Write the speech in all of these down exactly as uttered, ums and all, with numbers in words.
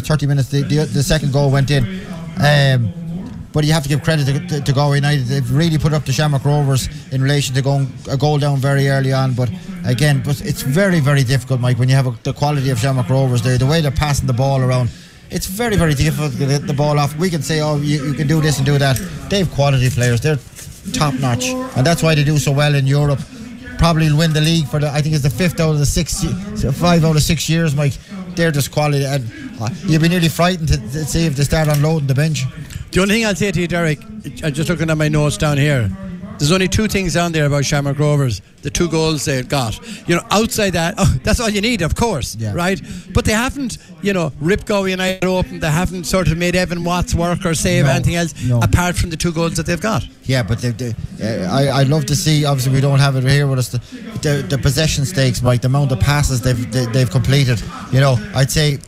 thirty minutes the, the, the second goal went in. Um, but you have to give credit to, to, to Galway United. They've really put up the Shamrock Rovers in relation to going a goal down very early on. But again, but it's very, very difficult, Mike, when you have a, the quality of Shamrock Rovers, the, the way they're passing the ball around. It's very, very difficult to get the ball off. We can say, oh, you, you can do this and do that. They have quality players. They're top notch, and that's why they do so well in Europe. Probably will win the league for the, I think it's the fifth out of the six, five out of six years, Mike. They're just quality, and uh, you'd be nearly frightened to, to see if they start unloading the bench. The only thing I'll say to you, Derek, I'm just looking at my notes down here. There's only two things down there about Shamrock Rovers. The two goals they got. You know, outside that, oh, that's all you need, of course, yeah. right? But they haven't, you know, ripped Galway United open. They haven't sort of made Evan Watts work or save no, anything else no. apart from the two goals that they've got. Yeah, but they, they, uh, I, I'd love to see, obviously we don't have it here with us, the, the, the possession stakes, Mike, the amount of passes they've they, they've completed. You know, I'd say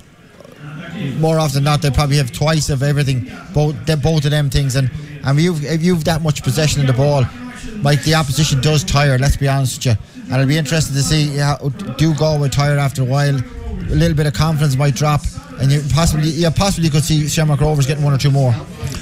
more often than not they probably have twice of everything, both both of them things, and and you've, if you've that much possession in the ball, Mike, the opposition does tire, let's be honest with you, and it'll be interesting to see how do Galway tire after a while. A little bit of confidence might drop, and you possibly you possibly could see Shamrock Rovers getting one or two more.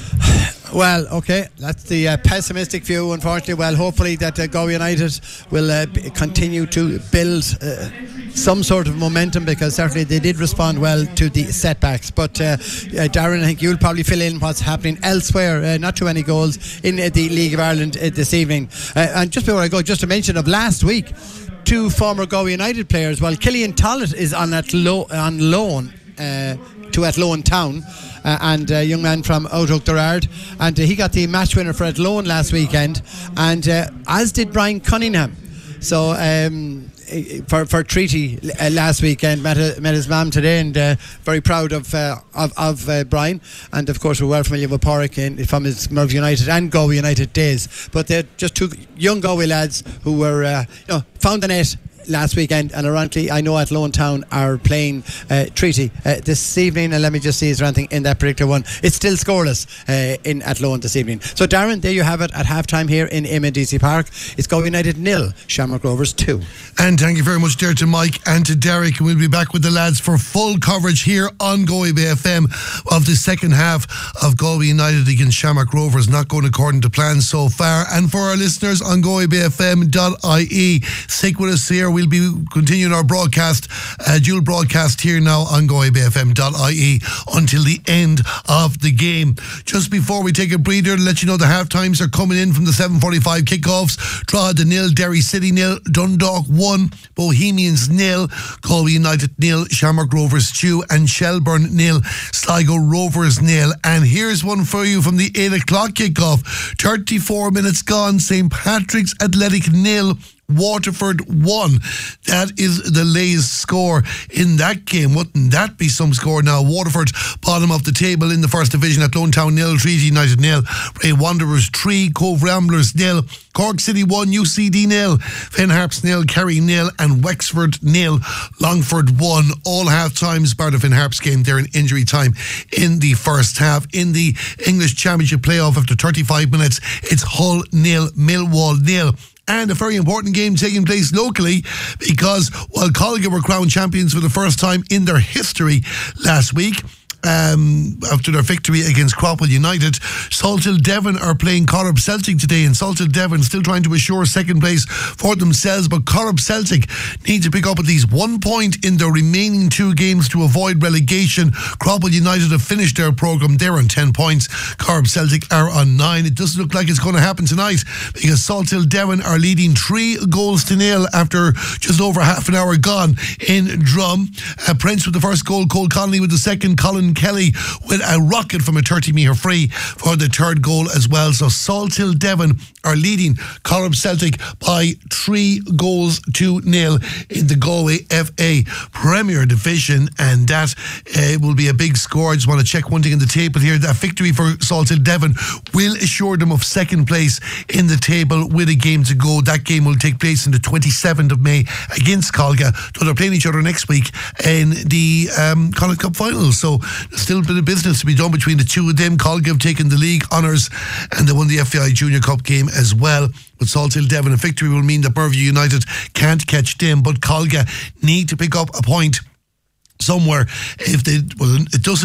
Well, okay, that's the uh, pessimistic view, unfortunately. Well, hopefully that uh, Galway United will uh, b- continue to build uh, some sort of momentum, because certainly they did respond well to the setbacks. But uh, uh, Darren, I think you'll probably fill in what's happening elsewhere. Uh, not too many goals in uh, the League of Ireland uh, this evening. Uh, and just before I go, just a mention of last week, two former Galway United players. Well, Killian Tollett is on, at lo- on loan uh, to Athlone Town. Uh, and a young man from Outoke Derard, and uh, he got the match winner for Athlone last weekend, and uh, as did Brian Cunningham. So um, for for Treaty uh, last weekend, met, a, met his mum today, and uh, very proud of uh, of, of uh, Brian, and of course we're well familiar with Porrick in, from his Merv United and Galway United days. But they're just two young Galway lads who were uh, you know, found the net last weekend, and ironically I know Athlone Town are playing uh, Treaty uh, this evening, and let me just see is there anything in that particular one. It's still scoreless uh, in Athlone this evening. So Darren, there you have it at half time here in M N D C Park. It's Galway United nil, Shamrock Rovers two. And thank you very much there to Mike and to Derek, and we'll be back with the lads for full coverage here on Galway Bay F M of the second half of Galway United against Shamrock Rovers. Not going according to plan so far. And for our listeners on galway bay f m dot I E, stick with us here. We'll be continuing our broadcast, uh, dual broadcast here now on galway bay f m dot I E until the end of the game. Just before we take a breather, to let you know the half times are coming in from the seven forty-five kickoffs. Drogheda nil, Derry City nil, Dundalk one, Bohemians nil, Galway United nil, Shamrock Rovers two, and Shelburne nil, Sligo Rovers nil. And here's one for you from the eight o'clock kickoff. thirty-four minutes gone, Saint Patrick's Athletic nil, Waterford one. That is the latest score in that game. Wouldn't that be some score now? Waterford bottom of the table in the first division. Athlone Town nil, Treaty United nil, Bray Wanderers three, Cove Ramblers nil, Cork City one, U C D nil, Finn Harps nil, Kerry nil, and Wexford nil, Longford one. All half times bar the Finn Harps game there in injury time in the first half. In the English Championship playoff, after thirty-five minutes, it's Hull nil, Millwall nil. And a very important game taking place locally, because while Colga were crowned champions for the first time in their history last week, Um, after their victory against Cropwell United, Salthill Devon are playing Corrib Celtic today, and Salthill Devon still trying to assure second place for themselves, but Corrib Celtic need to pick up at least one point in their remaining two games to avoid relegation. Cropwell United have finished their programme, they're on ten points, Corrib Celtic are on nine. It doesn't look like it's going to happen tonight, because Salthill Devon are leading three goals to nil after just over half an hour gone in Drum. uh, Prince with the first goal, Cole Connolly with the second, Colin Kelly with a rocket from a thirty metre free for the third goal as well. So Salthill Devon are leading Corrib Celtic by three goals to nil in the Galway F A Premier Division, and that uh, will be a big score. I just want to check one thing in the table here. That victory for Salthill Devon will assure them of second place in the table with a game to go. That game will take place on the twenty-seventh of May against Colga, though they're playing each other next week in the um, Connacht Cup finals. So there's still a bit of business to be done between the two of them. Colga have taken the league honours, and they won the F A I Junior Cup game as well. But Salthill Devon, a victory will mean that Burview United can't catch them, but Colga need to pick up a point somewhere. If they, well, it doesn't